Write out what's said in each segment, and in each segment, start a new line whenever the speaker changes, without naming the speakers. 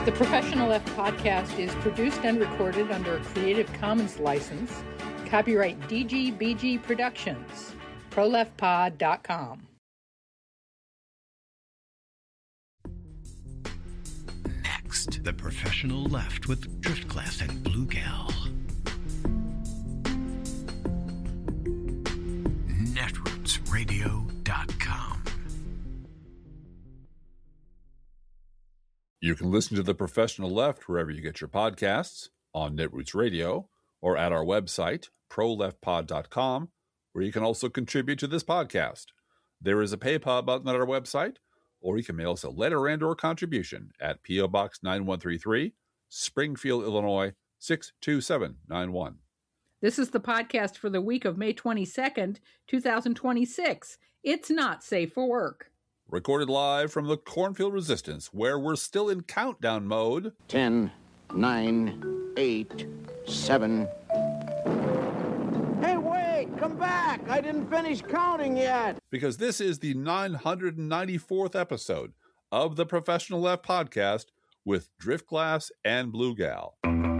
The Professional Left podcast is produced and recorded under a Creative Commons license. Copyright DGBG Productions. ProLeftPod.com.
Next, The Professional Left with Driftglass and Blue Gal. Netrootsradio.com.
You can listen to The Professional Left wherever you get your podcasts, on Netroots Radio, or at our website, proleftpod.com, where you can also contribute to this podcast. There is a PayPal button on our website, or you can mail us a letter and or contribution at P.O. Box 9133, Springfield, Illinois, 62791.
This is the podcast for the week of May 22nd, 2026. It's not safe for work.
Recorded live from the Cornfield Resistance, where we're still in countdown mode.
10, 9, 8, 7. Hey, wait! Come back! I didn't finish counting yet!
Because this is the 994th episode of the Professional Left podcast with Driftglass and Blue Gal.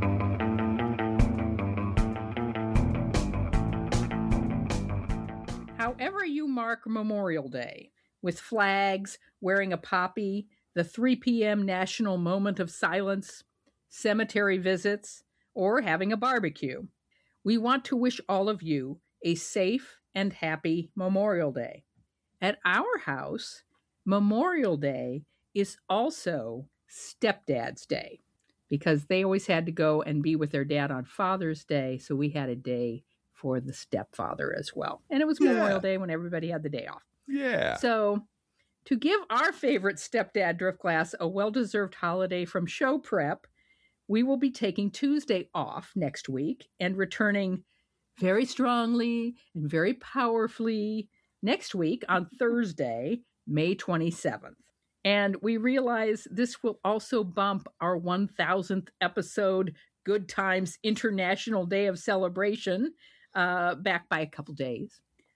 However you mark Memorial Day, with flags, wearing a poppy, the 3 p.m. national moment of silence, cemetery visits, or having a barbecue, we want to wish all of you a safe and happy Memorial Day. At our house, Memorial Day is also Stepdad's Day, because they always had to go and be with their dad on Father's Day, so we had a day for the stepfather as well. And it was Memorial Day when everybody had the day off.
Yeah.
So to give our favorite stepdad Driftglass a well-deserved holiday from show prep, we will be taking Tuesday off next week and returning very strongly and very powerfully next week on Thursday, May 27th. And we realize this will also bump our 1000th episode Good Times International Day of Celebration back by a couple days.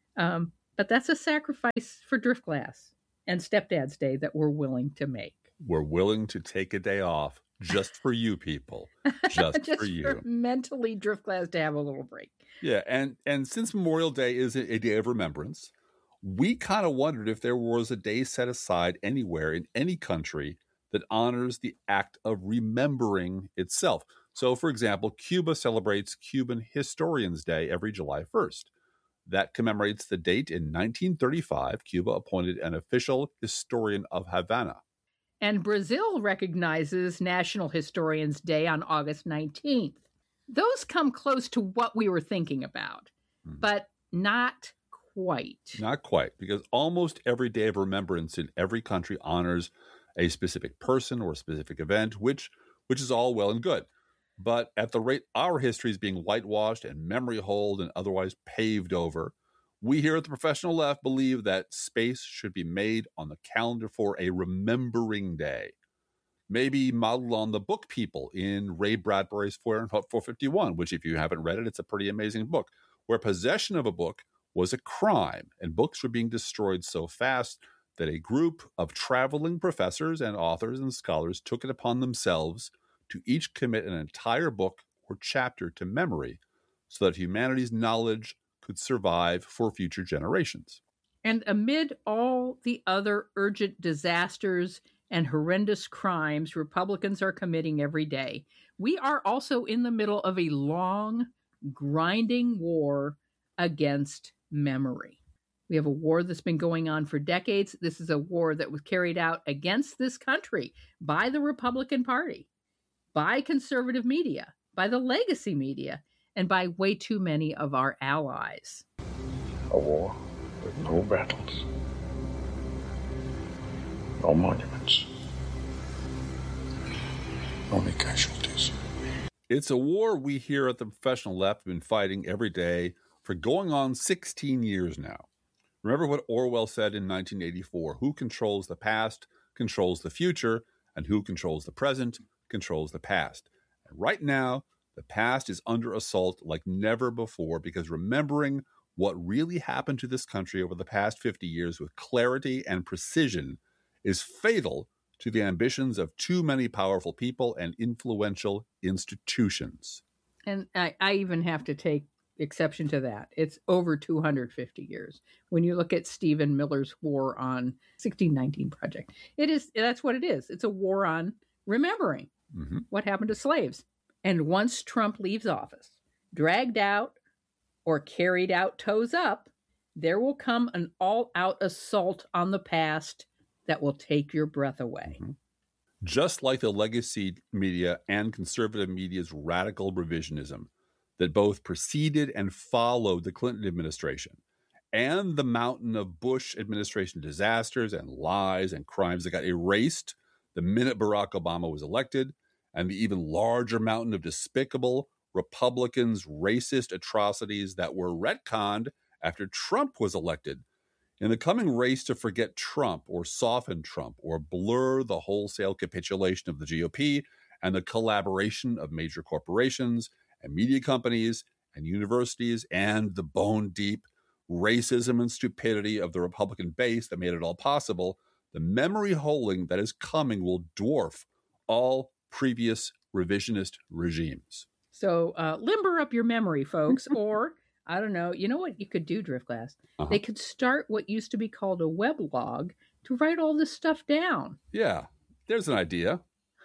But that's a sacrifice for Driftglass and Stepdad's Day that we're willing to make.
We're willing to take a day off just for you people. Just for you.
For mentally Driftglass to have a little break.
Yeah, and since Memorial Day is a day of remembrance, we kind of wondered if there was a day set aside anywhere in any country that honors the act of remembering itself. So, for example, Cuba celebrates Cuban Historians Day every July 1st. That commemorates the date in 1935, Cuba appointed an official historian of Havana.
And Brazil recognizes National Historians Day on August 19th. Those come close to what we were thinking about, but not quite.
Not quite, because almost every day of remembrance in every country honors a specific person or a specific event, which is all well and good. But at the rate our history is being whitewashed and memory holed and otherwise paved over, we here at the Professional Left believe that space should be made on the calendar for a remembering day. Maybe modeled on the book People in Ray Bradbury's 451, which if you haven't read it, it's a pretty amazing book, where possession of a book was a crime and books were being destroyed so fast that a group of traveling professors and authors and scholars took it upon themselves to each commit an entire book or chapter to memory so that humanity's knowledge could survive for future generations.
And amid all the other urgent disasters and horrendous crimes Republicans are committing every day, we are also in the middle of a long, grinding war against memory. We have a war that's been going on for decades. This is a war that was carried out against this country by the Republican Party, by conservative media, by the legacy media, and by way too many of our allies.
A war with no battles, no monuments, only casualties.
It's a war we here at the Professional Left have been fighting every day for going on 16 years now. Remember what Orwell said in 1984, who controls the past controls the future, and who controls the present controls the past. And right now, the past is under assault like never before, because remembering what really happened to this country over the past 50 years with clarity and precision is fatal to the ambitions of too many powerful people and influential institutions.
And I even have to take exception to that. It's over 250 years. When you look at Stephen Miller's War on 1619 Project, that's what it is. It's a war on remembering what happened to slaves. And once Trump leaves office, dragged out or carried out toes up, there will come an all-out assault on the past that will take your breath away.
Just like the legacy media and conservative media's radical revisionism that both preceded and followed the Clinton administration, and the mountain of Bush administration disasters and lies and crimes that got erased the minute Barack Obama was elected, and the even larger mountain of despicable Republicans' racist atrocities that were retconned after Trump was elected. In the coming race to forget Trump or soften Trump or blur the wholesale capitulation of the GOP and the collaboration of major corporations and media companies and universities and the bone-deep racism and stupidity of the Republican base that made it all possible, the memory holding that is coming will dwarf all previous revisionist regimes.
So limber up your memory, folks, or I don't know. You know what you could do, Driftglass? They could start what used to be called a weblog to write all this stuff down.
Yeah, there's an idea.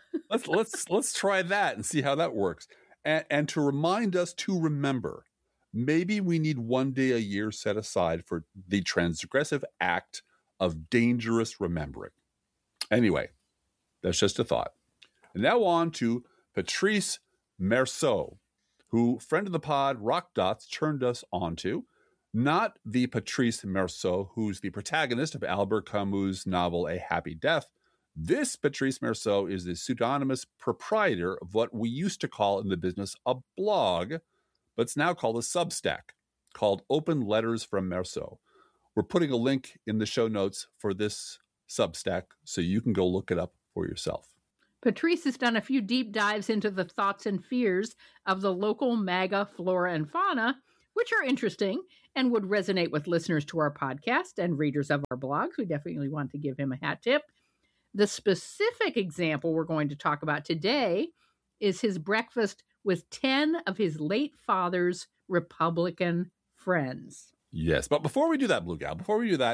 Let's try that and see how that works. And to remind us to remember, maybe we need one day a year set aside for the transgressive act of dangerous remembering. Anyway, that's just a thought. And now on to Patrice Merceau, who, friend of the pod, Rock Dots, turned us on to. Not the Patrice Merceau, who's the protagonist of Albert Camus' novel A Happy Death. This Patrice Merceau is the pseudonymous proprietor of what we used to call in the business a blog, but it's now called a Substack, called Open Letters from Merceau. We're putting a link in the show notes for this Substack so you can go look it up for yourself.
Patrice has done a few deep dives into the thoughts and fears of the local MAGA flora and fauna, which are interesting and would resonate with listeners to our podcast and readers of our blogs. We definitely want to give him a hat tip. The specific example we're going to talk about today is his breakfast with 10 of his late father's Republican friends.
Yes, but before we do that, Blue Gal,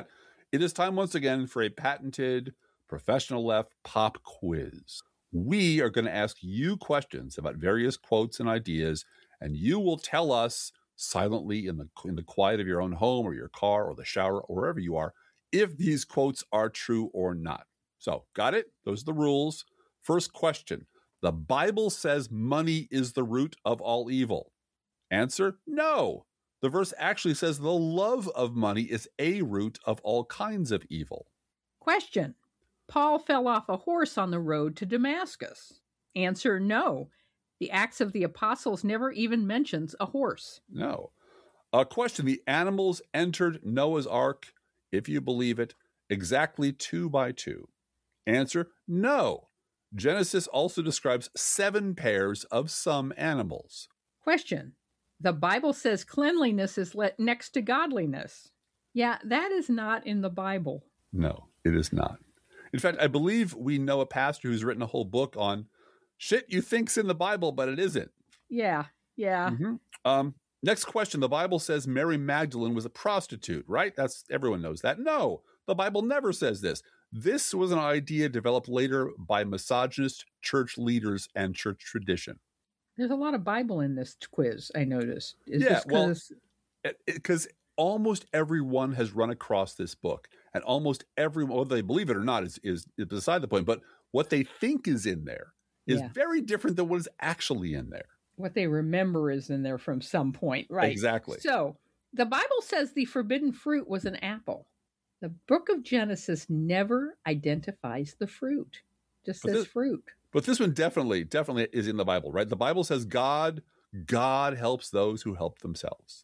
it is time once again for a patented professional left pop quiz. We are going to ask you questions about various quotes and ideas, and you will tell us silently in the quiet of your own home or your car or the shower or wherever you are if these quotes are true or not. So, got it? Those are the rules. First question. The Bible says money is the root of all evil. Answer, no. The verse actually says the love of money is a root of all kinds of evil.
Question. Paul fell off a horse on the road to Damascus. Answer, no. The Acts of the Apostles never even mentions a horse.
No. Question. The animals entered Noah's Ark, if you believe it, exactly 2 by 2. Answer, no. Genesis also describes 7 pairs of some animals.
Question. The Bible says cleanliness is next to godliness. Yeah, that is not in the Bible.
No, it is not. In fact, I believe we know a pastor who's written a whole book on shit you think's in the Bible, but it isn't.
Yeah.
Next question. The Bible says Mary Magdalene was a prostitute, right? Everyone knows that. No, the Bible never says this. This was an idea developed later by misogynist church leaders and church tradition.
There's a lot of Bible in this quiz, I noticed.
Because almost everyone has run across this book, and almost everyone, whether they believe it or not, is beside the point. But what they think is in there is very different than what is actually in there.
What they remember is in there from some point, right?
Exactly.
So the Bible says the forbidden fruit was an apple. The book of Genesis never identifies the fruit. Just says fruit.
But this one definitely is in the Bible, right? The Bible says God helps those who help themselves.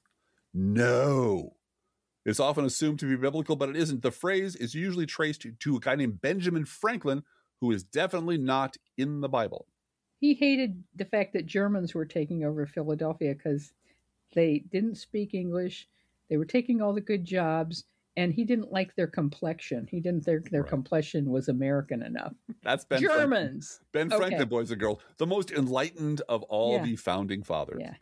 No. It's often assumed to be biblical, but it isn't. The phrase is usually traced to a guy named Benjamin Franklin, who is definitely not in the Bible.
He hated the fact that Germans were taking over Philadelphia because they didn't speak English. They were taking all the good jobs, And he didn't like their complexion. He didn't think their complexion was American enough.
That's Ben
Germans.
Franklin. Ben Franklin, boys and girls, the most enlightened of all the founding fathers.
Yeah.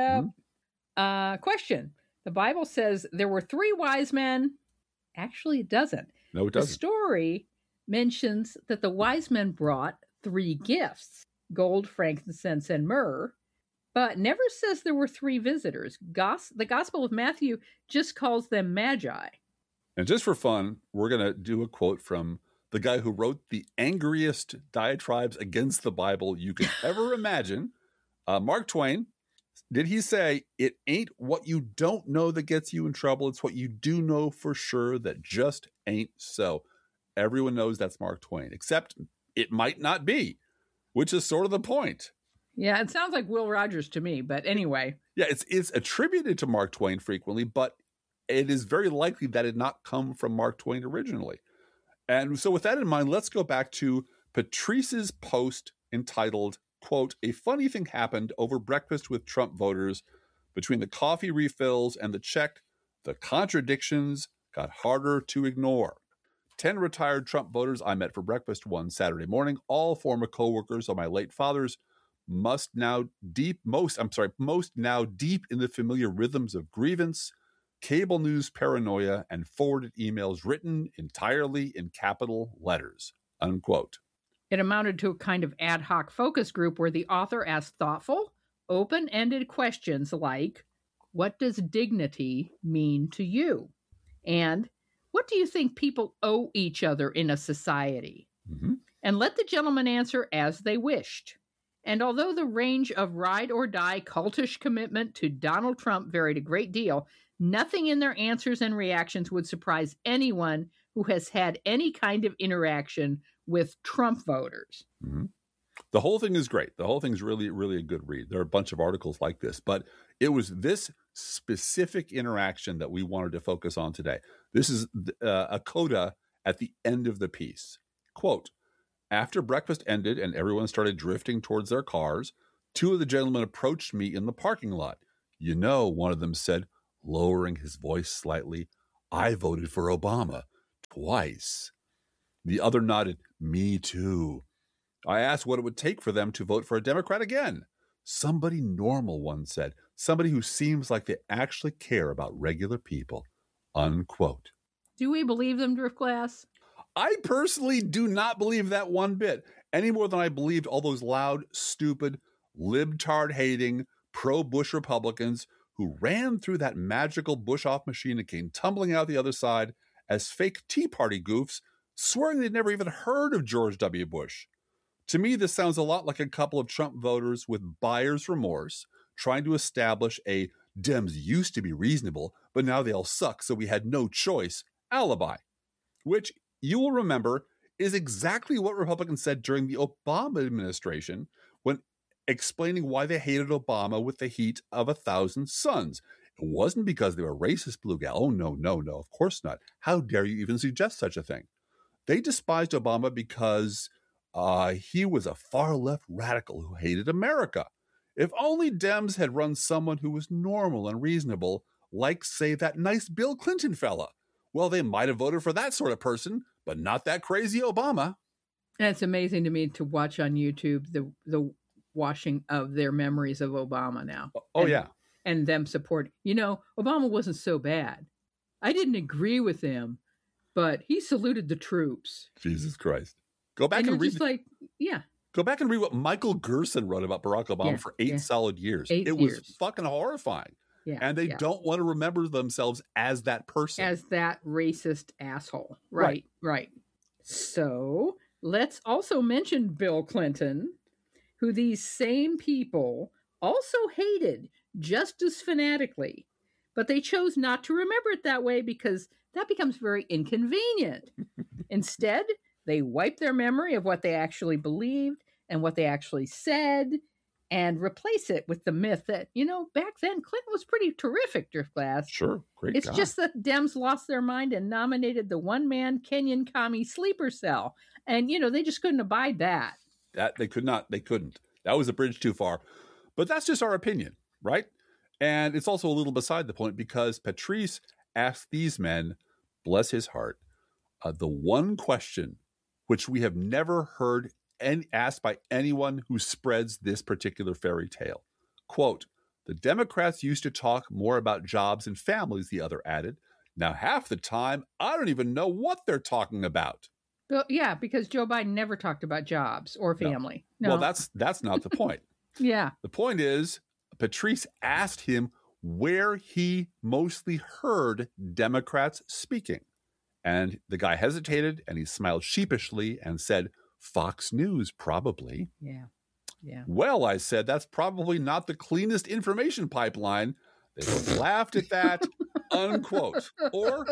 Yeah. Question. The Bible says there were 3 wise men. Actually, it doesn't.
No, it doesn't.
The story mentions that the wise men brought 3 gifts, gold, frankincense, and myrrh, but never says there were 3 visitors. The Gospel of Matthew just calls them magi.
And just for fun, we're going to do a quote from the guy who wrote the angriest diatribes against the Bible you could ever imagine, Mark Twain. Did he say, "It ain't what you don't know that gets you in trouble. It's what you do know for sure that just ain't so." Everyone knows that's Mark Twain, except it might not be, which is sort of the point.
Yeah, it sounds like Will Rogers to me, but anyway.
Yeah, it's attributed to Mark Twain frequently, but it is very likely that it not come from Mark Twain originally. And so with that in mind, let's go back to Patrice's post entitled, quote, "A funny thing happened over breakfast with Trump voters. Between the coffee refills and the check, the contradictions got harder to ignore. 10 retired Trump voters I met for breakfast one Saturday morning, all former co-workers of my late father's, most now deep in the familiar rhythms of grievance, cable news paranoia, and forwarded emails written entirely in capital letters," unquote.
It amounted to a kind of ad hoc focus group where the author asked thoughtful, open-ended questions like, what does dignity mean to you? And what do you think people owe each other in a society?
Mm-hmm.
And let the gentlemen answer as they wished. And although the range of ride or die cultish commitment to Donald Trump varied a great deal, nothing in their answers and reactions would surprise anyone who has had any kind of interaction with Trump voters.
Mm-hmm. The whole thing is great. The whole thing's really, really a good read. There are a bunch of articles like this, but it was this specific interaction that we wanted to focus on today. This is a coda at the end of the piece. Quote, "After breakfast ended and everyone started drifting towards their cars, 2 of the gentlemen approached me in the parking lot. 'You know,' one of them said, lowering his voice slightly, 'I voted for Obama twice.' The other nodded, 'Me too.' I asked what it would take for them to vote for a Democrat again. 'Somebody normal,' one said. 'Somebody who seems like they actually care about regular people,' unquote."
Do we believe them, Drift Glass?
I personally do not believe that one bit, any more than I believed all those loud, stupid, libtard-hating, pro-Bush Republicans who ran through that magical Bush-off machine and came tumbling out the other side as fake Tea Party goofs, swearing they'd never even heard of George W. Bush. To me, this sounds a lot like a couple of Trump voters with buyer's remorse trying to establish a Dems used to be reasonable, but now they all suck, so we had no choice alibi, which you will remember is exactly what Republicans said during the Obama administration when explaining why they hated Obama with the heat of 1,000 suns. It wasn't because they were racist, blue gal. Oh, no, of course not. How dare you even suggest such a thing? They despised Obama because he was a far-left radical who hated America. If only Dems had run someone who was normal and reasonable, like, say, that nice Bill Clinton fella. Well, they might have voted for that sort of person, but not that crazy Obama.
And it's amazing to me to watch on YouTube the washing of their memories of Obama now.
Oh, yeah.
And them support. Obama wasn't so bad. I didn't agree with him, but he saluted the troops.
Jesus Christ. Go back and read. Go back and read what Michael Gerson wrote about Barack Obama for 8 solid years. It was fucking horrifying.
Yeah,
and they don't want to remember themselves as that person.
As that racist asshole. Right. So let's also mention Bill Clinton, who these same people also hated just as fanatically. But they chose not to remember it that way because that becomes very inconvenient. Instead, they wipe their memory of what they actually believed and what they actually said and replace it with the myth that, back then Clinton was pretty terrific, Drift Glass.
Sure, great
It's
guy.
just that Dems lost their mind and nominated the one-man Kenyan commie sleeper cell. And, they just couldn't abide that.
That they couldn't. That was a bridge too far. But that's just our opinion, right? And it's also a little beside the point because Patrice asked these men bless his heart, the one question which we have never heard asked by anyone who spreads this particular fairy tale. Quote, the Democrats used to talk more about jobs and families, the other added. Now, half the time, I don't even know what they're talking about.
Well, yeah, because Joe Biden never talked about jobs or family. No.
Well, that's not the point.
Yeah.
The point is, Patrice asked him where he mostly heard Democrats speaking. And the guy hesitated, and he smiled sheepishly and said, Fox News, probably.
Yeah. Yeah.
Well, I said, that's probably not the cleanest information pipeline. They both laughed at that, unquote. Or,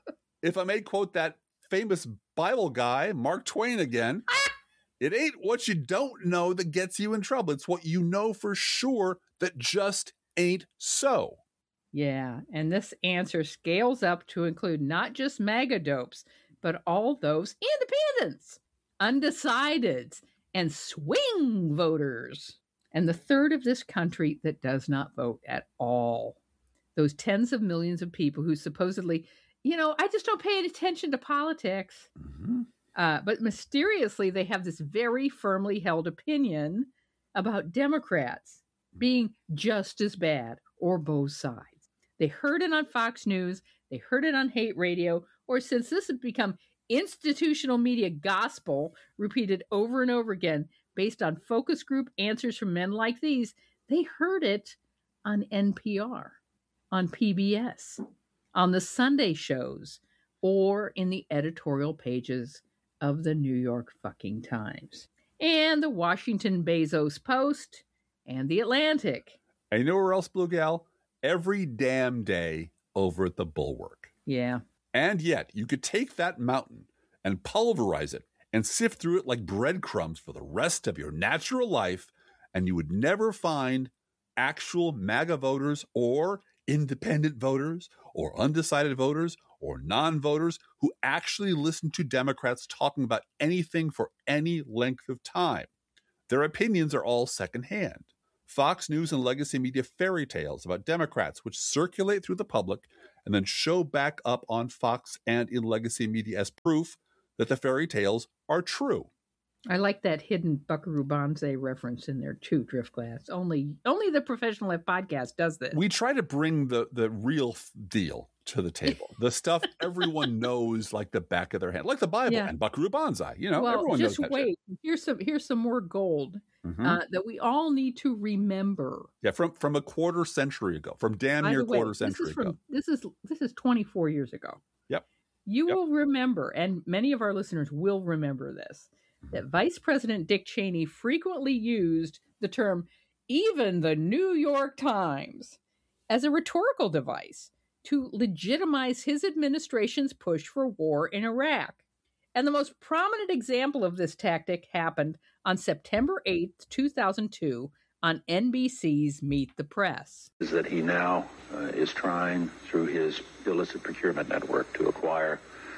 if I may quote that famous Bible guy, Mark Twain again, it ain't what you don't know that gets you in trouble. It's what you know for sure that just ain't so.
Yeah, and this answer scales up to include not just MAGA dopes, but all those independents, undecideds, and swing voters. And the third of this country that does not vote at all. Those tens of millions of people who supposedly, I just don't pay any attention to politics.
Mm-hmm.
But mysteriously, they have this very firmly held opinion about Democrats being just as bad or both sides. They heard it on Fox News, they heard it on hate radio, or since this has become institutional media gospel repeated over and over again based on focus group answers from men like these, they heard it on NPR, on PBS, on the Sunday shows, or in the editorial pages of the New York fucking Times, and the Washington Bezos Post, and the Atlantic.
And you know where else, Blue Gal? Every damn day over at the Bulwark.
Yeah.
And yet, you could take that mountain and pulverize it and sift through it like breadcrumbs for the rest of your natural life, and you would never find actual MAGA voters or independent voters or undecided voters or non-voters who actually listen to Democrats talking about anything for any length of time. Their opinions are all secondhand. Fox News and legacy media fairy tales about Democrats, which circulate through the public and then show back up on Fox and in legacy media as proof that the fairy tales are true.
I like that hidden Buckaroo Banzai reference in there too, Driftglass. Only the Professional Left podcast does this.
We try to bring the real deal to the table. The stuff everyone knows like the back of their hand, like the Bible and Buckaroo Banzai. Well, everyone knows that. Just wait.
Here's some more gold that we all need to remember.
Yeah, from a quarter century ago, from damn near quarter century ago.
This is 24 years ago.
Yep.
You will remember, and many of our listeners will remember this, that Vice President Dick Cheney frequently used the term even the New York Times as a rhetorical device to legitimize his administration's push for war in Iraq. And the most prominent example of this tactic happened on September 8th, 2002, on NBC's Meet the Press.
Is that he now is trying, through his illicit procurement network, to acquire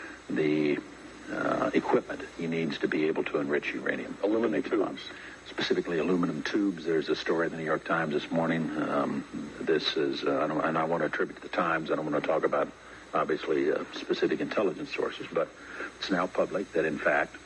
the equipment he needs to be able to enrich uranium.
Aluminum tubes.
Specifically aluminum tubes. There's a story in the New York Times this morning. This is, and I want to attribute to the Times. I don't want to talk about, obviously, specific intelligence sources, but it's now public that, in fact,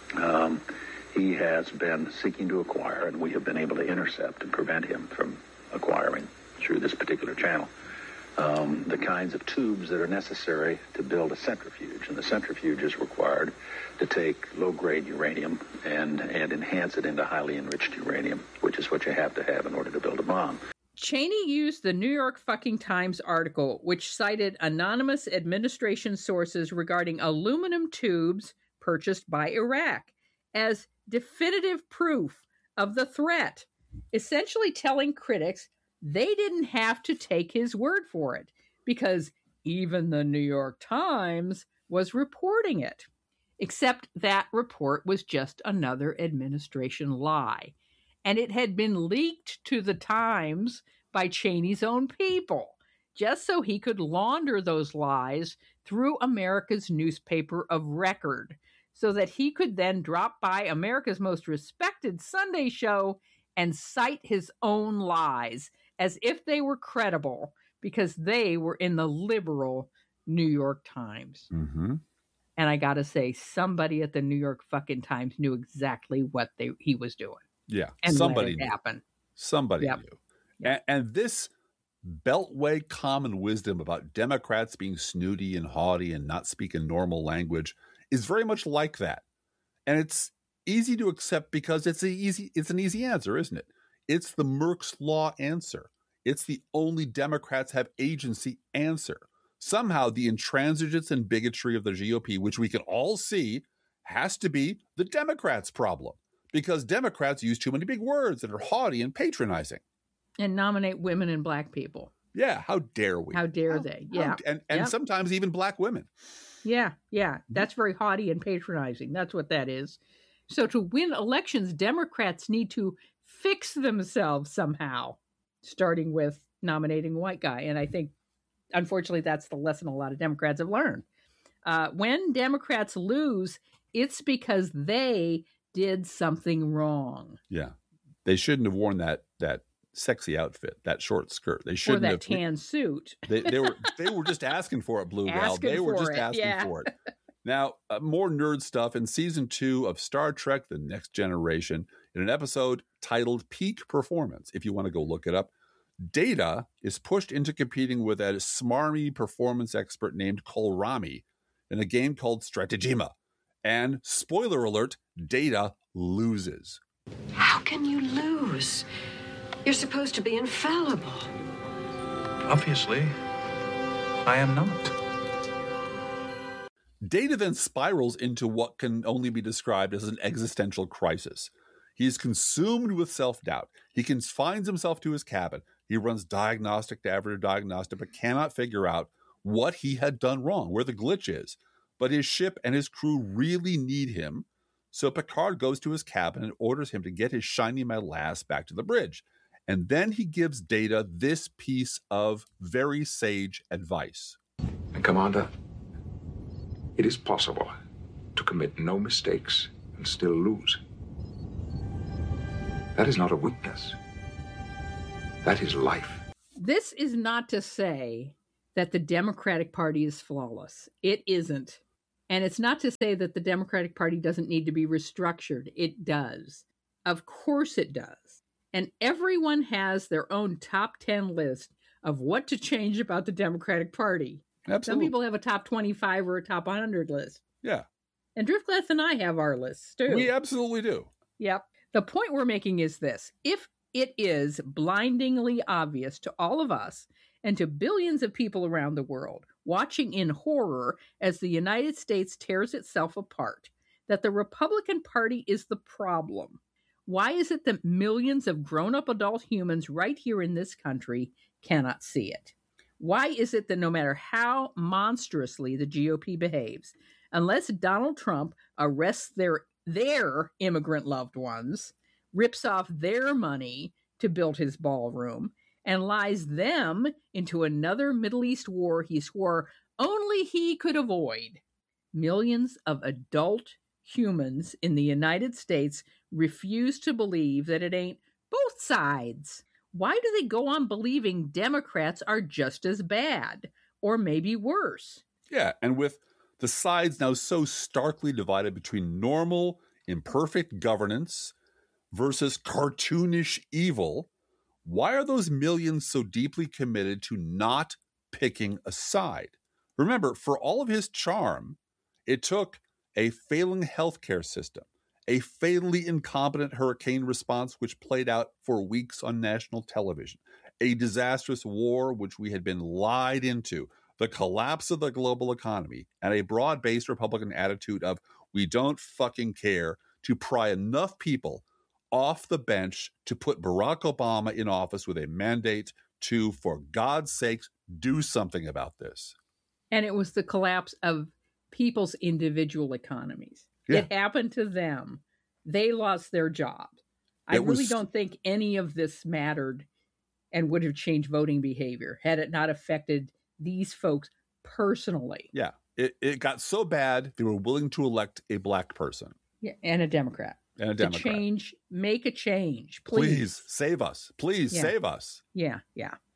he has been seeking to acquire, and we have been able to intercept and prevent him from acquiring through this particular channel, the kinds of tubes that are necessary to build a centrifuge. And the centrifuge is required to take low-grade uranium and enhance it into highly enriched uranium, which is what you have to have in order to build a bomb.
Cheney used the New York fucking Times article, which cited anonymous administration sources regarding aluminum tubes purchased by Iraq, as definitive proof of the threat, essentially telling critics they didn't have to take his word for it because even the New York Times was reporting it. Except that report was just another administration lie. And it had been leaked to the Times by Cheney's own people, just so he could launder those lies through America's newspaper of record, so that he could then drop by America's most respected Sunday show and cite his own lies as if they were credible because they were in the liberal New York Times.
Mm-hmm.
And I got to say, somebody at the New York fucking Times knew exactly what he was doing.
Yeah,
And
somebody
let it
knew.
happen.
Somebody
Yep.
knew.
Yep.
And this Beltway common wisdom about Democrats being snooty and haughty and not speaking normal language is very much like that. And it's easy to accept because it's an easy answer, isn't it? It's the Merck's Law answer. It's the only Democrats have agency answer. Somehow the intransigence and bigotry of the GOP, which we can all see, has to be the Democrats' problem because Democrats use too many big words that are haughty and patronizing.
And nominate women and black people.
Yeah, how dare we?
How dare they? Yeah.
And
Yep.
sometimes even black women.
Yeah. That's very haughty and patronizing. That's what that is. So to win elections, Democrats need to fix themselves somehow, starting with nominating a white guy. And I think, unfortunately, that's the lesson a lot of Democrats have learned. When Democrats lose, it's because they did something wrong.
Yeah. They shouldn't have worn that sexy outfit, that short skirt. They
Or
shouldn't
that
have.
tan suit.
They were just asking for it, Blue Gal.
Asking
They were
for
just
it,
asking
yeah.
for it. Now, more nerd stuff in season 2 of Star Trek: The Next Generation, in an episode titled Peak Performance. If you want to go look it up, Data is pushed into competing with a smarmy performance expert named Kolrami in a game called Strategema. And spoiler alert, Data loses.
How can you lose? You're supposed to be infallible.
Obviously, I am not.
Data then spirals into what can only be described as an existential crisis. He is consumed with self-doubt. He confines himself to his cabin. He runs diagnostic after diagnostic, but cannot figure out what he had done wrong, where the glitch is. But his ship and his crew really need him. So Picard goes to his cabin and orders him to get his shiny metal ass back to the bridge. And then he gives Data this piece of very sage advice.
And Commander, it is possible to commit no mistakes and still lose. That is not a weakness. That is life.
This is not to say that the Democratic Party is flawless. It isn't. And it's not to say that the Democratic Party doesn't need to be restructured. It does. Of course it does. And everyone has their own top 10 list of what to change about the Democratic Party.
Absolutely.
Some people have a top 25 or a top 100 list.
Yeah,
And Driftglass and I have our lists too.
we absolutely do.
Yep. The point we're making is this. If it is blindingly obvious to all of us and to billions of people around the world watching in horror as the United States tears itself apart, that the Republican Party is the problem, why is it that millions of grown-up adult humans right here in this country cannot see it? Why is it that no matter how monstrously the GOP behaves, unless Donald Trump arrests their immigrant loved ones, rips off their money to build his ballroom, and lies them into another Middle East war he swore only he could avoid, millions of adult humans in the United States refuse to believe that it ain't both sides. Why do they go on believing Democrats are just as bad, or maybe worse?
Yeah, and with the sides now so starkly divided between normal, imperfect governance versus cartoonish evil, why are those millions so deeply committed to not picking a side? Remember, for all of his charm, it took a failing healthcare system, a fatally incompetent hurricane response which played out for weeks on national television, a disastrous war which we had been lied into, the collapse of the global economy, and a broad-based Republican attitude of we don't fucking care to pry enough people off the bench to put Barack Obama in office with a mandate to, for God's sakes, do something about this.
And it was the collapse of people's individual economies.
Yeah.
It happened to them. They lost their jobs. I really don't think any of this mattered and would have changed voting behavior had it not affected these folks personally.
Yeah, it got so bad they were willing to elect a black person.
Yeah, and a Democrat.
And a Democrat.
Make a change, please.
Please save us. Please
Yeah.
save us.
Yeah, yeah.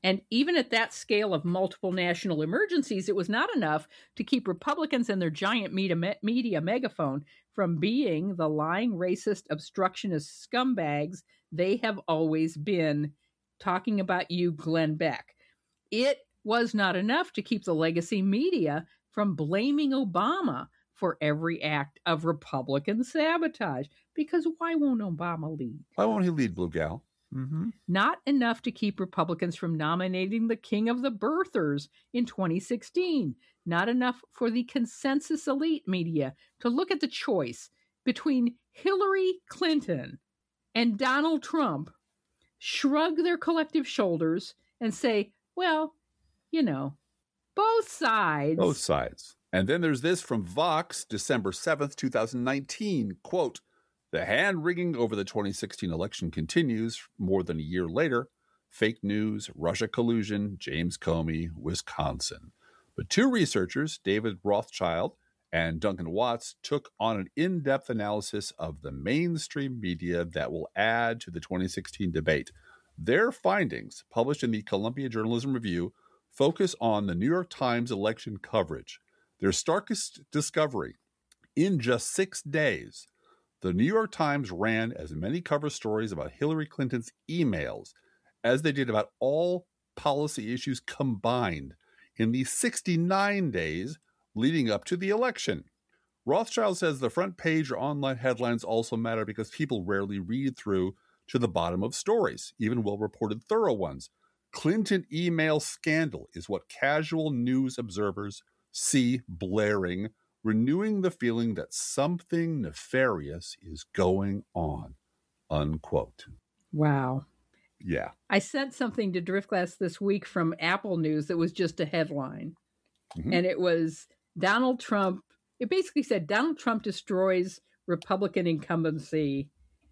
And even at that scale of multiple national emergencies, it was not enough to keep Republicans and their giant media megaphone from being the lying, racist, obstructionist scumbags they have always been, talking about you, Glenn Beck. It was not enough to keep the legacy media from blaming Obama for every act of Republican sabotage. Because why won't Obama lead?
Why won't he lead, Blue Gal? Mm-hmm.
Not enough to keep Republicans from nominating the king of the birthers in 2016. Not enough for the consensus elite media to look at the choice between Hillary Clinton and Donald Trump, shrug their collective shoulders, and say, well, you know, both sides.
Both sides. And then there's this from Vox, December 7th, 2019. Quote, the hand-wringing over the 2016 election continues more than a year later. Fake news, Russia collusion, James Comey, Wisconsin. But two researchers, David Rothschild and Duncan Watts, took on an in-depth analysis of the mainstream media that will add to the 2016 debate. Their findings, published in the Columbia Journalism Review, focus on the New York Times election coverage. Their starkest discovery, in just 6 days, the New York Times ran as many cover stories about Hillary Clinton's emails as they did about all policy issues combined in the 69 days leading up to the election. Rothschild says the front page or online headlines also matter because people rarely read through to the bottom of stories, even well-reported thorough ones. Clinton email scandal is what casual news observers see blaring, renewing the feeling that something nefarious is going on, unquote.
Wow.
Yeah.
I sent something to Driftglass this week from Apple News that was just a headline. Mm-hmm. And it was Donald Trump. It basically said Donald Trump destroys Republican incumbency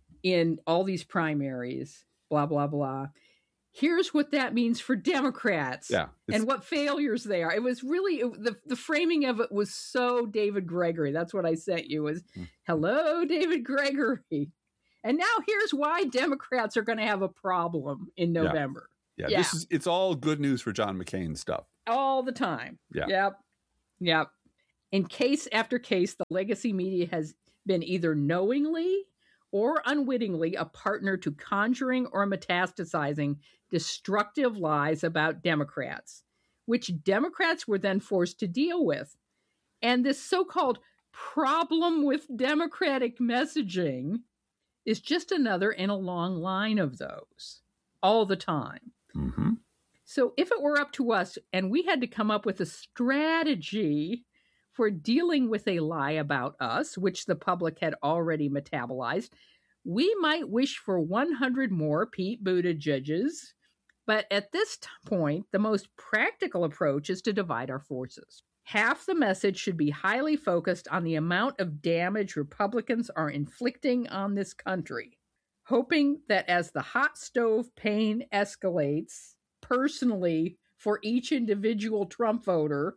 in all these primaries, blah, blah, blah. Here's what that means for Democrats and what failures they are. It was really, the framing of it was so David Gregory. That's what I sent you was, hello, David Gregory. And now here's why Democrats are going to have a problem in November.
Yeah. It's all good news for John McCain stuff.
All the time.
Yeah.
Yep. In case after case, the legacy media has been either knowingly or unwittingly a partner to conjuring or metastasizing destructive lies about Democrats, which Democrats were then forced to deal with. And this so-called problem with Democratic messaging is just another in a long line of those all the time.
Mm-hmm.
So if it were up to us and we had to come up with a strategy for dealing with a lie about us, which the public had already metabolized, we might wish for 100 more Pete Buttigieg's. But at this point, the most practical approach is to divide our forces. Half the message should be highly focused on the amount of damage Republicans are inflicting on this country, hoping that as the hot stove pain escalates personally for each individual Trump voter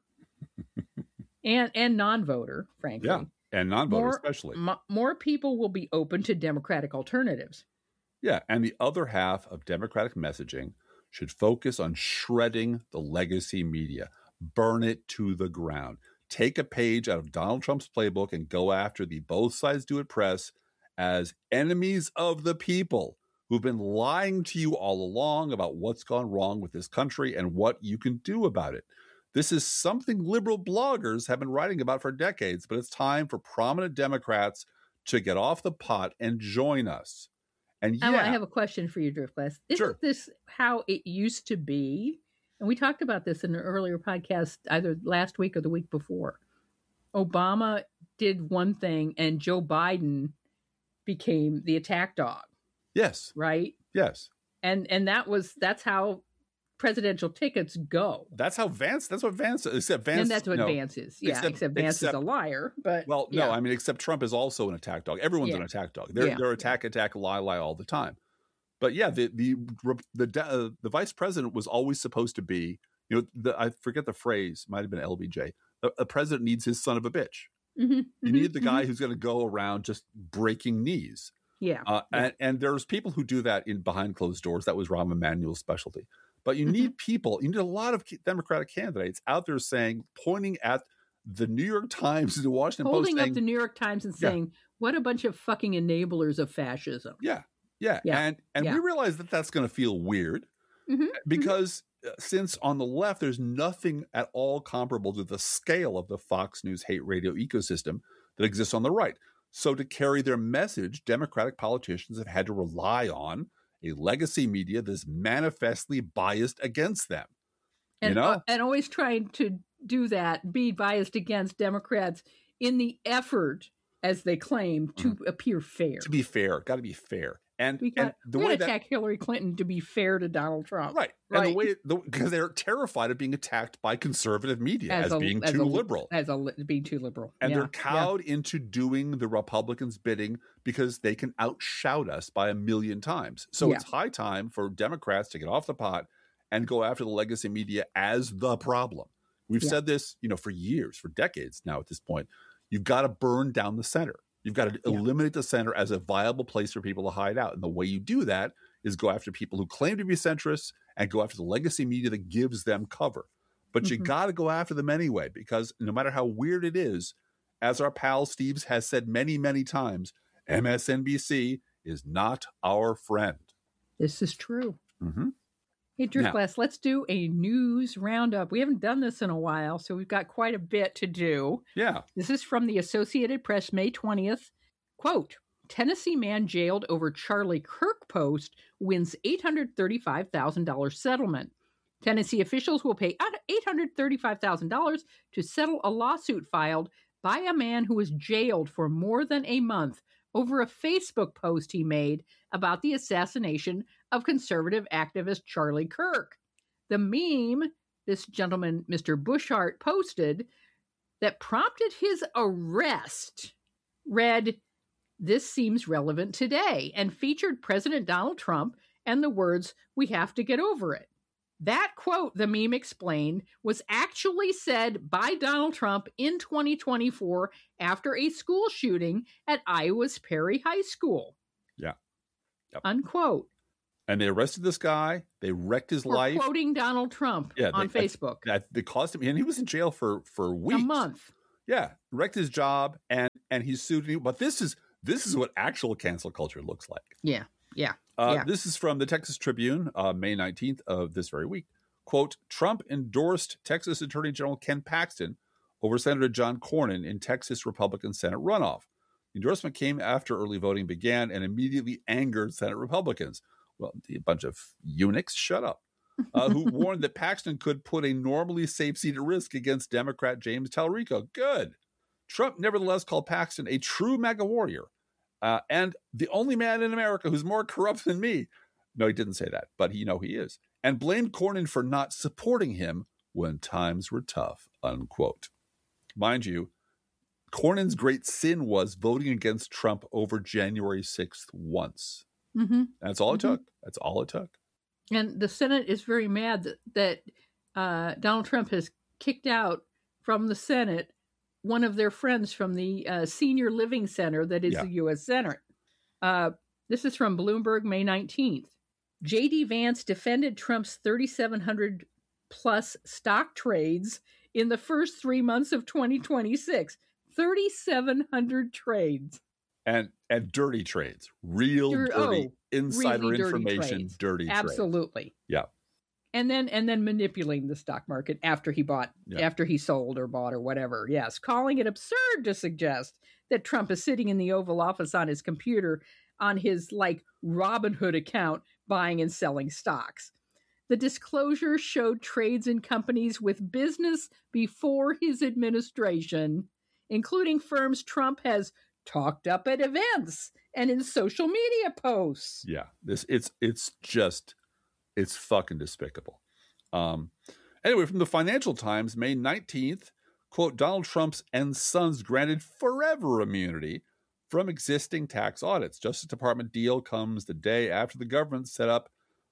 and non-voter, frankly.
Yeah, and non-voter especially.
More people will be open to Democratic alternatives.
Yeah, and the other half of Democratic messaging should focus on shredding the legacy media. Burn it to the ground. Take a page out of Donald Trump's playbook and go after the both sides do it press as enemies of the people who've been lying to you all along about what's gone wrong with this country and what you can do about it. This is something liberal bloggers have been writing about for decades, but it's time for prominent Democrats to get off the pot and join us. And
I have a question for you, Driftglass. Isn't this how it used to be? And we talked about this in an earlier podcast, either last week or the week before. Obama did one thing and Joe Biden became the attack dog.
Yes.
Right?
Yes.
And that's how presidential tickets go.
That's what Vance, except Vance.
And that's what Vance is. Yeah, except Vance is a liar. But
no, I mean, except Trump is also an attack dog. Everyone's an attack dog. They're attack, lie all the time. But yeah, the vice president was always supposed to be, I forget the phrase, might have been LBJ. A president needs his son of a bitch.
Mm-hmm,
you need the guy who's going to go around just breaking knees.
Yeah.
And there's people who do that in behind closed doors. That was Rahm Emanuel's specialty. But you need people, you need a lot of Democratic candidates out there pointing at the New York Times and the Washington Post.
Holding up the New York Times and saying, what a bunch of fucking enablers of fascism.
Yeah. And we realize that that's going to feel weird because since on the left, there's nothing at all comparable to the scale of the Fox News hate radio ecosystem that exists on the right. So to carry their message, Democratic politicians have had to rely on a legacy media that's manifestly biased against them.
And always trying to do that, be biased against Democrats in the effort, as they claim, to appear fair.
To be fair. Got to be fair. And
we got to attack Hillary Clinton to be fair to Donald Trump.
Right. And because they're terrified of being attacked by conservative media as being too liberal.
Being too liberal.
And they're cowed into doing the Republicans' bidding because they can outshout us by 1,000,000 times. So it's high time for Democrats to get off the pot and go after the legacy media as the problem. We've said this, for years, for decades now at this point. You've got to burn down the center. You've got to eliminate the center as a viable place for people to hide out. And the way you do that is go after people who claim to be centrists and go after the legacy media that gives them cover. But you got to go after them anyway, because no matter how weird it is, as our pal Steves has said many, many times, MSNBC is not our friend.
This is true. Hey, Driftglass, let's do a news roundup. We haven't done this in a while, so we've got quite a bit to do.
Yeah.
This is from the Associated Press, May 20th. Quote, Tennessee man jailed over Charlie Kirk post wins $835,000 settlement. Tennessee officials will pay $835,000 to settle a lawsuit filed by a man who was jailed for more than a month over a Facebook post he made about the assassination of conservative activist Charlie Kirk. The meme this gentleman, Mr. Bushart, posted that prompted his arrest read, "This seems relevant today," and featured President Donald Trump and the words, "We have to get over it." That quote, the meme explained, was actually said by Donald Trump in 2024 after a school shooting at Iowa's Perry High School.
Yeah. Yep.
Unquote.
And they arrested this guy. They wrecked his life.
Quoting Donald Trump on Facebook.
They cost him, and he was in jail for weeks.
A month.
Yeah. Wrecked his job, and he's sued. But this is what actual cancel culture looks like.
Yeah.
This is from the Texas Tribune, May 19th of this very week. Quote, Trump endorsed Texas Attorney General Ken Paxton over Senator John Cornyn in Texas Republican Senate runoff. The endorsement came after early voting began and immediately angered Senate Republicans. Well, a bunch of eunuchs, shut up, who warned that Paxton could put a normally safe seat at risk against Democrat James Talarico. Good. Trump nevertheless called Paxton a true MAGA warrior. And the only man in America who's more corrupt than me. No, he didn't say that, but he is. And blamed Cornyn for not supporting him when times were tough, unquote. Mind you, Cornyn's great sin was voting against Trump over January 6th once. That's all it took. That's all it took.
And the Senate is very mad that Donald Trump has kicked out from the Senate one of their friends from the Senior Living Center that is the U.S. Senate. This is from Bloomberg, May 19th. J.D. Vance defended Trump's 3,700 plus stock trades in the first 3 months of 2026. 3,700 trades.
And dirty trades. Real dirty insider
really
information, dirty trades.
Absolutely.
Yeah.
And then manipulating the stock market after he sold or bought or whatever. Yes. Calling it absurd to suggest that Trump is sitting in the Oval Office on his computer on his Robinhood account buying and selling stocks. The disclosure showed trades in companies with business before his administration, including firms Trump has talked up at events and in social media posts.
Yeah, it's fucking despicable. Anyway, from the Financial Times, May 19th, quote, Donald Trump's and Sons granted forever immunity from existing tax audits. Justice Department deal comes the day after the government set up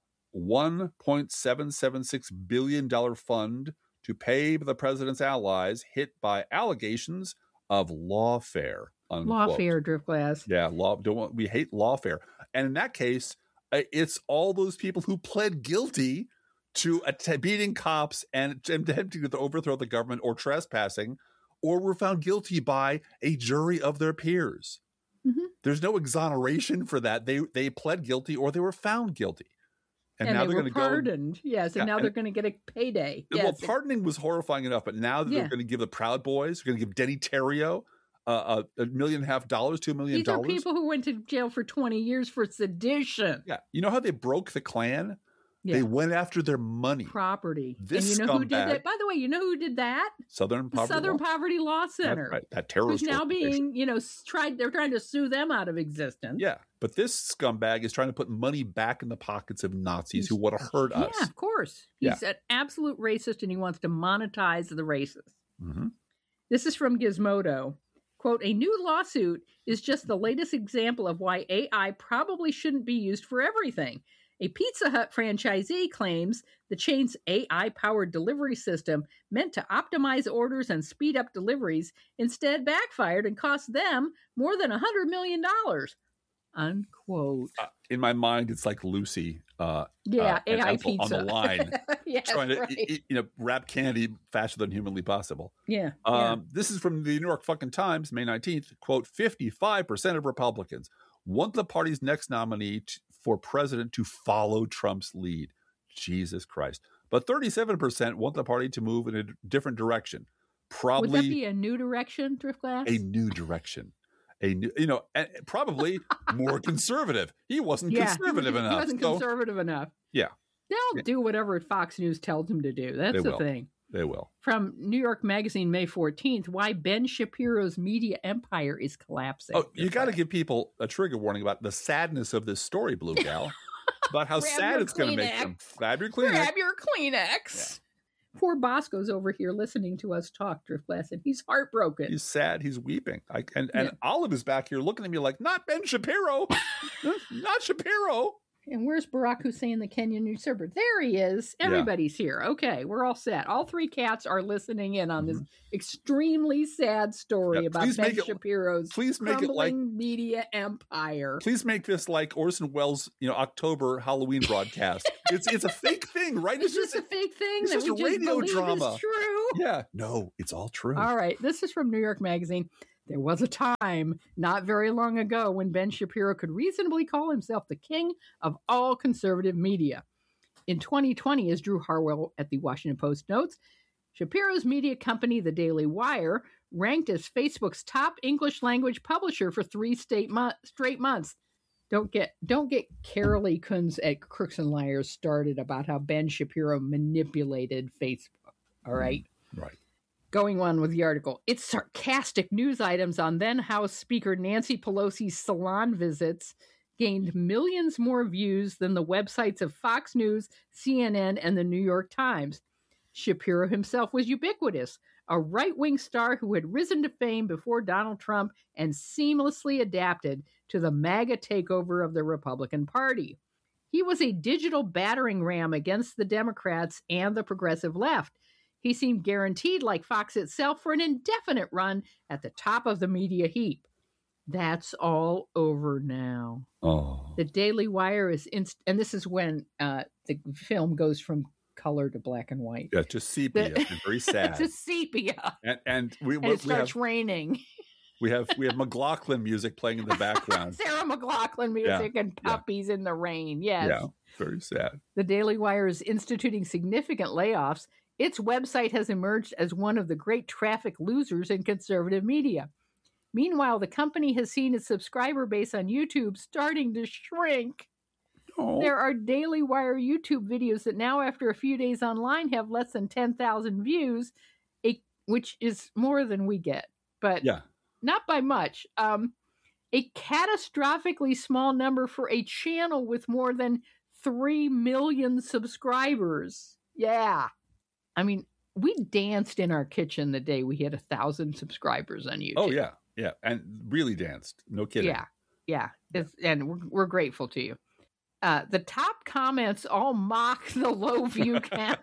$1.776 billion fund to pay the president's allies hit by allegations of lawfare. Unquote.
Lawfare, Driftglass.
Yeah, we hate lawfare. And in that case, it's all those people who pled guilty to beating cops and attempting to overthrow the government or trespassing, or were found guilty by a jury of their peers.
Mm-hmm.
There's no exoneration for that. They pled guilty or they were found guilty.
And
now
they
they're
were
going to go.
pardoned. Yes, and now they're going to get a payday. Yes.
Well, pardoning was horrifying enough, but now that they're going to give the Proud Boys, they're going to give Denny Terrio $1.5 million, $2 million.
These are people who went to jail for 20 years for sedition.
Yeah. You know how they broke the Klan?
Yeah.
They went after their money.
Property.
This
and you know who did
scumbag-
that? By the way, you know who did that?
Southern
Poverty Law Center.
That's right. That terrorist
who's now
organization.
being, they're trying to sue them out of existence.
Yeah. But this scumbag is trying to put money back in the pockets of Nazis who would have hurt us.
Yeah, of course. He's an absolute racist and he wants to monetize the racists.
Mm-hmm.
This is from Gizmodo. Quote, a new lawsuit is just the latest example of why AI probably shouldn't be used for everything. A Pizza Hut franchisee claims the chain's AI-powered delivery system meant to optimize orders and speed up deliveries instead backfired and cost them more than $100 million. Unquote.
In my mind, it's like Lucy.
AI
and
pizza
on the line,
yes,
trying to
right.
wrap candy faster than humanly possible.
Yeah.
This is from the New York fucking Times, May 19th. Quote: 55% of Republicans want the party's next nominee for president to follow Trump's lead. Jesus Christ! But 37% want the party to move in a different direction. Probably
would that be a new direction, Driftglass?
A new direction. A new, and probably more conservative. He wasn't conservative enough.
He wasn't conservative enough.
Yeah.
They'll do whatever Fox News tells them to do. That's the thing.
They will.
From New York Magazine, May 14th, why Ben Shapiro's media empire is collapsing.
Oh, you got to give people a trigger warning about the sadness of this story, Blue Gal. About how sad it's going to make them. Grab your Kleenex.
Grab your Kleenex. Yeah. Poor Bosco's over here listening to us talk, Driftglass, and he's heartbroken.
He's sad. He's weeping. And Olive is back here looking at me like, not Ben Shapiro. Not Shapiro.
And where's Barack Hussein, the Kenyan usurper? There he is. Everybody's here. Okay, we're all set. All three cats are listening in on this extremely sad story about Ben Shapiro's crumbling media empire.
Please make this like Orson Welles' October Halloween broadcast. It's a fake thing, right?
It's just a fake thing
that
we just
radio
believe
drama.
is true.
Yeah. No, it's all true.
All right. This is from New York Magazine. There was a time, not very long ago, when Ben Shapiro could reasonably call himself the king of all conservative media. In 2020, as Drew Harwell at the Washington Post notes, Shapiro's media company, The Daily Wire, ranked as Facebook's top English language publisher for 3 straight months. Don't get Carolee Kunz at Crooks and Liars started about how Ben Shapiro manipulated Facebook. All right?
Right.
Going on with the article, its sarcastic news items on then House Speaker Nancy Pelosi's salon visits gained millions more views than the websites of Fox News, CNN, and the New York Times. Shapiro himself was ubiquitous, a right-wing star who had risen to fame before Donald Trump and seamlessly adapted to the MAGA takeover of the Republican Party. He was a digital battering ram against the Democrats and the progressive left. He seemed guaranteed, like Fox itself, for an indefinite run at the top of the media heap. That's all over now.
Oh.
The Daily Wire is, and this is when the film goes from color to black and white.
Yeah, just sepia. Very sad.
Just sepia.
And
it starts raining.
We have McLaughlin music playing in the background.
Sarah McLaughlin music and puppies in the rain. Yes.
Yeah, very sad.
The Daily Wire is instituting significant layoffs. Its website has emerged as one of the great traffic losers in conservative media. Meanwhile, the company has seen its subscriber base on YouTube starting to shrink. Oh. There are Daily Wire YouTube videos that now, after a few days online, have less than 10,000 views, which is more than we get, but not by much. A catastrophically small number for a channel with more than 3 million subscribers. Yeah. I mean, we danced in our kitchen the day we hit 1,000 subscribers on YouTube.
Oh, yeah. Yeah. And really danced. No kidding.
Yeah. And we're grateful to you. The top comments all mock the low view count.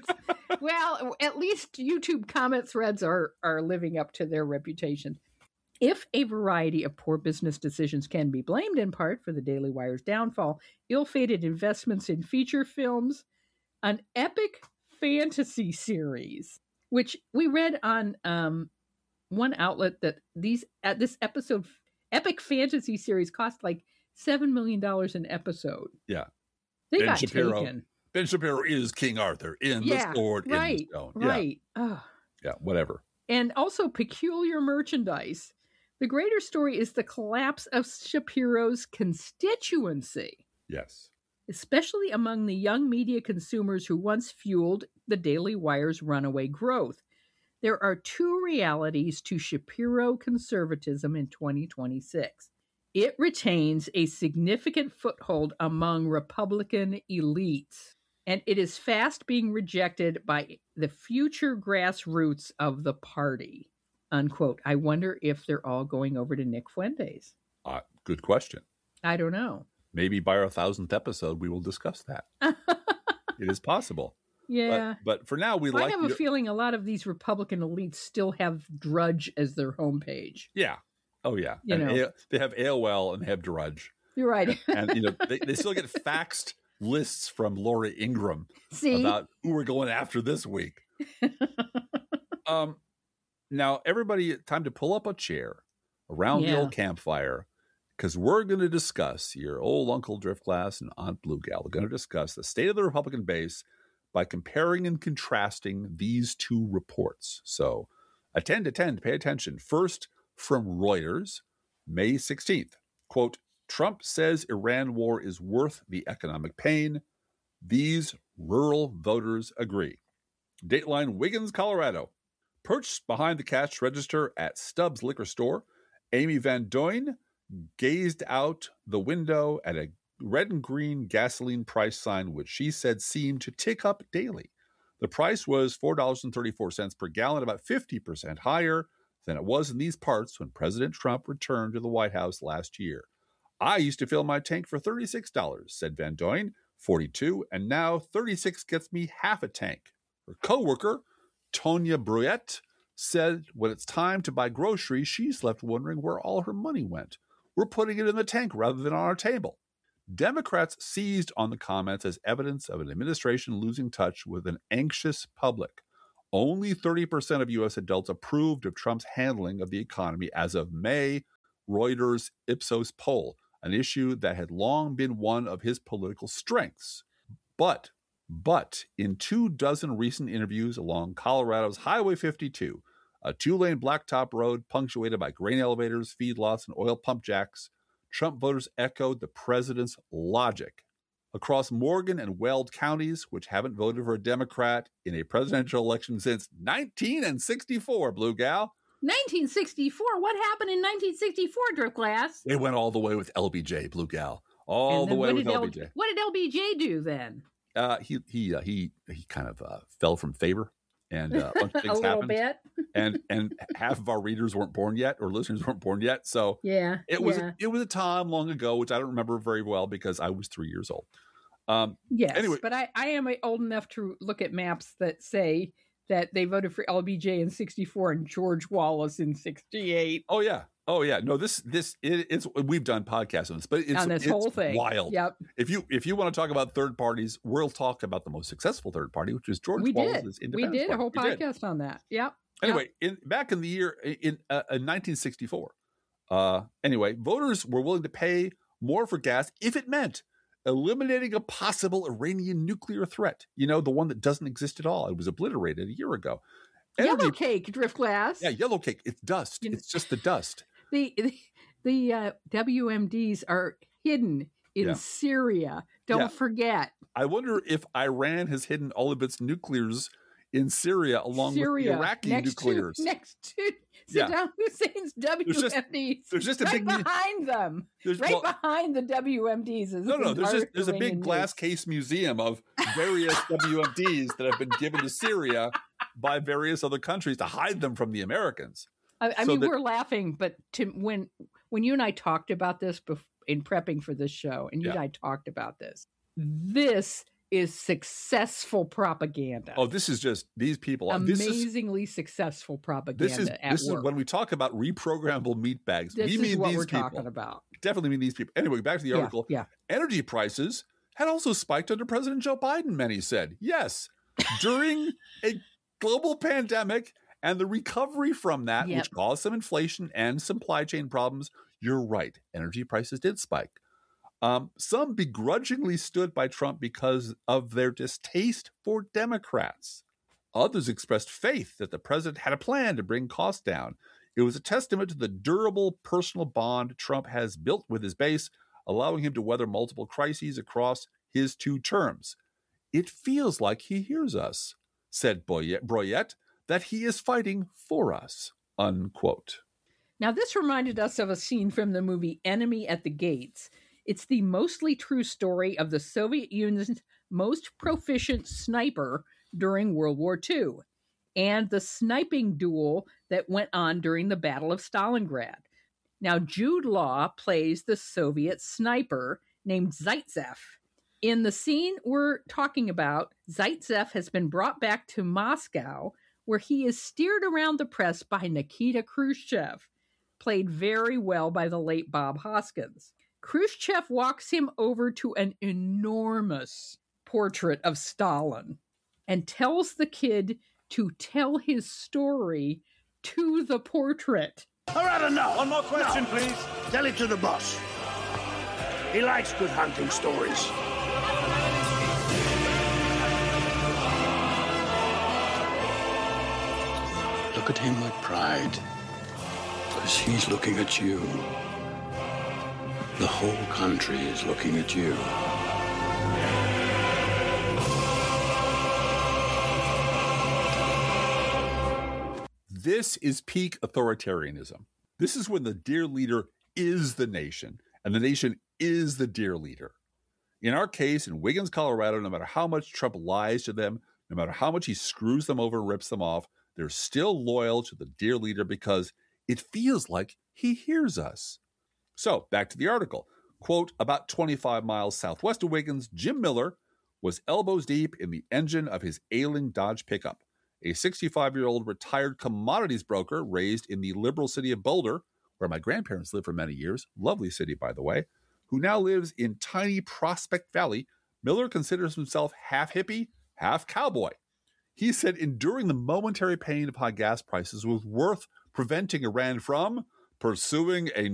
Well, at least YouTube comment threads are living up to their reputation. If a variety of poor business decisions can be blamed in part for the Daily Wire's downfall, ill-fated investments in feature films, an epic fantasy series, which we read on one outlet that this episode epic fantasy series cost like $7 million an episode.
Yeah.
They
Ben
got
Shapiro.
taken.
Ben Shapiro is King Arthur in the sword in the stone.
Right. Oh.
Yeah, whatever.
And also peculiar merchandise. The greater story is the collapse of Shapiro's constituency.
Yes.
Especially among the young media consumers who once fueled the Daily Wire's runaway growth. There are two realities to Shapiro conservatism in 2026. It retains a significant foothold among Republican elites, and it is fast being rejected by the future grassroots of the party. Unquote. I wonder if they're all going over to Nick Fuentes.
Good question.
I don't know.
Maybe by our 1,000th episode, we will discuss that. It is possible.
Yeah.
But for now,
I have a feeling a lot of these Republican elites still have Drudge as their homepage.
Yeah. Oh, yeah. They have AOL and they have Drudge.
You're right.
And they still get faxed lists from Laura Ingraham about who we're going after this week. Now, everybody, time to pull up a chair around the old campfire, because we're going to discuss, your old Uncle Driftglass and Aunt Blue Gal are going to discuss the state of the Republican base by comparing and contrasting these two reports. So attend, pay attention. First, from Reuters, May 16th, quote, Trump says Iran war is worth the economic pain. These rural voters agree. Dateline, Wiggins, Colorado. Perched behind the cash register at Stubbs Liquor Store, Amy Van Duyn gazed out the window at a red and green gasoline price sign, which she said seemed to tick up daily. The price was $4.34 per gallon, about 50% higher than it was in these parts when President Trump returned to the White House last year. I used to fill my tank for $36, said Van Duyn, 42, and now 36 gets me half a tank. Her co-worker, Tonya Bruyette, said when it's time to buy groceries, she's left wondering where all her money went. We're putting it in the tank rather than on our table. Democrats seized on the comments as evidence of an administration losing touch with an anxious public. Only 30% of U.S. adults approved of Trump's handling of the economy as of May, Reuters Ipsos poll, an issue that had long been one of his political strengths. But in 24 recent interviews along Colorado's Highway 52, a two-lane blacktop road punctuated by grain elevators, feedlots, and oil pump jacks, Trump voters echoed the president's logic. Across Morgan and Weld counties, which haven't voted for a Democrat in a presidential election since 1964, Blue Gal.
1964? What happened in 1964, Driftglass?
They went all the way with LBJ, Blue Gal. All the way with LBJ.
What did LBJ do then?
He kind of fell from favor, and a bunch of things
a little
happened.
bit.
and half of our readers weren't born yet, or listeners weren't born yet. So it was a time long ago, which I don't remember very well because I was 3 years old.
Yes,
anyway,
but I am old enough to look at maps that say that they voted for LBJ in 64 and George Wallace in 68.
Oh yeah. No, it's we've done podcasts on this, but it's
on this whole thing.
Wild.
Yep.
If you want to talk about third parties, we'll talk about the most successful third party, which is George Wallace's Independence
We did a
Party.
whole podcast on that. Yep.
Anyway, back in the year in 1964, voters were willing to pay more for gas if it meant eliminating a possible Iranian nuclear threat. You know, the one that doesn't exist at all. It was obliterated a year ago.
Yellow cake, Driftglass.
Yeah, yellow cake. It's dust. It's just the dust.
The WMDs are hidden in Syria. Don't forget.
I wonder if Iran has hidden all of its nuclears in Syria along with the Iraqi nuclears.
Next to Saddam Hussein's WMDs.
There's just a
right
big
behind them. Behind the WMDs.
There's a big glass case museum of various WMDs that have been given to Syria by various other countries to hide them from the Americans.
I mean, we're laughing, but when you and I talked about this in prepping for this show, and you and I talked about this, this is successful propaganda.
Oh, this is just these people.
Amazingly successful propaganda.
This is when we talk about reprogrammable meat bags.
This
we mean
is what
these
we're
people.
Talking about.
Definitely mean these people. Anyway, back to the article.
Yeah.
Energy prices had also spiked under President Joe Biden, many said. Yes, during a global pandemic and the recovery from that, which caused some inflation and supply chain problems, you're right. Energy prices did spike. Some begrudgingly stood by Trump because of their distaste for Democrats. Others expressed faith that the president had a plan to bring costs down. It was a testament to the durable personal bond Trump has built with his base, allowing him to weather multiple crises across his 2 terms. It feels like he hears us, said Broyette, that he is fighting for us, unquote.
Now, this reminded us of a scene from the movie Enemy at the Gates. It's the mostly true story of the Soviet Union's most proficient sniper during World War II and the sniping duel that went on during the Battle of Stalingrad. Now, Jude Law plays the Soviet sniper named Zaitsev. In the scene we're talking about, Zaitsev has been brought back to Moscow, where he is steered around the press by Nikita Khrushchev, played very well by the late Bob Hoskins. Khrushchev walks him over to an enormous portrait of Stalin and tells the kid to tell his story to the portrait.
All right, enough.
One more question, please.
Tell it to the boss. He likes good hunting stories.
Look at him with pride, because he's looking at you. The whole country is looking at you.
This is peak authoritarianism. This is when the dear leader is the nation, and the nation is the dear leader. In our case, in Wiggins, Colorado, no matter how much Trump lies to them, no matter how much he screws them over and rips them off, they're still loyal to the dear leader because it feels like he hears us. So, back to the article. Quote, about 25 miles southwest of Wiggins, Jim Miller was elbows deep in the engine of his ailing Dodge pickup. A 65-year-old retired commodities broker raised in the liberal city of Boulder, where my grandparents lived for many years, lovely city, by the way, who now lives in tiny Prospect Valley, Miller considers himself half hippie, half cowboy. He said enduring the momentary pain of high gas prices was worth preventing Iran from pursuing a